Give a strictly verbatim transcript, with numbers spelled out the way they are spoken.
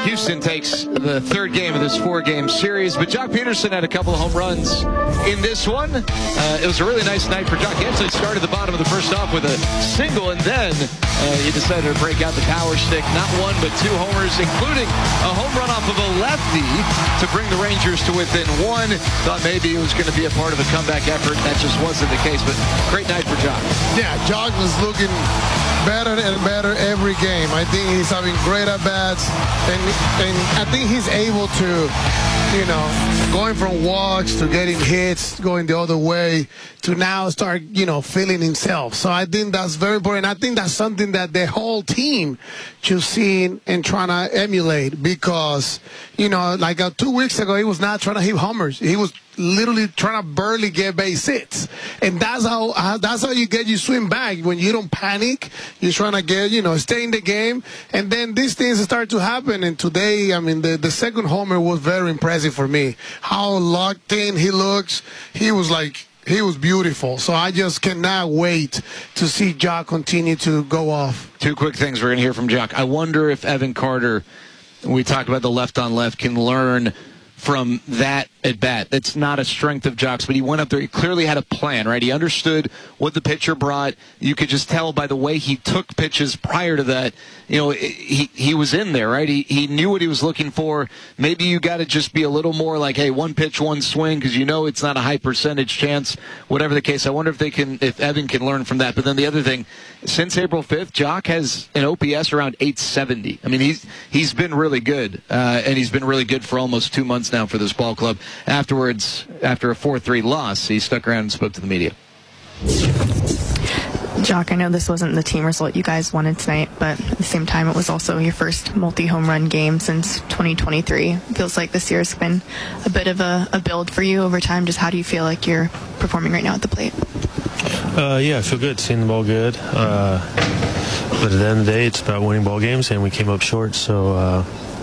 Houston takes the third game of this four-game series, but Joc Pederson had a couple of home runs in this one. Uh, it was a really nice night for Joc. He actually started the bottom of the first off with a single, and then uh, he decided to break out the power stick. Not one, but two homers, including a home run off of a lefty to bring the Rangers to within one. Thought maybe it was going to be a part of a comeback effort. That just wasn't the case, but great night for Joc. Yeah, Joc was looking better and better every game. I think he's having great at-bats, and, and I think he's able to, you know, going from walks to getting hits, going the other way, to now start, you know, feeling himself. So I think that's very important. I think that's something that the whole team should see and trying to emulate, because, you know, like uh, two weeks ago, he was not trying to hit homers. He was literally trying to barely get base hits, and that's how uh, that's how you get you swing back. When you don't panic, you're trying to get, you know, stay in the game, and then these things start to happen. And today, I mean, the the second homer was very impressive for me. How locked in he looks. He was like, he was beautiful. So I just cannot wait to see Joc continue to go off. Two quick things we're going to hear from Joc. I wonder if Evan Carter, we talked about the left on left, can learn from that at bat. That's not a strength of Joc's, but he went up there. He clearly had a plan, right? He understood what the pitcher brought. You could just tell by the way he took pitches prior to that. You know, he he was in there, right? He he knew what he was looking for. Maybe you got to just be a little more like, hey, one pitch, one swing, because you know it's not a high percentage chance. Whatever the case, I wonder if they can, if Evan can learn from that. But then the other thing, since April fifth, Joc has an O P S around eight seventy. I mean, he's he's been really good, uh, and he's been really good for almost two months now for this ball club. Afterwards, after a four three loss, he stuck around and spoke to the media. Joc, I know this wasn't the team result you guys wanted tonight, but at the same time, it was also your first multi-home run game since twenty twenty-three. Feels like this year's been a bit of a, a build for you over time. Just how do you feel like you're performing right now at the plate? Uh, yeah, I feel good, seeing the ball good. Uh, but at the end of the day, it's about winning ball games, and we came up short. So, uh,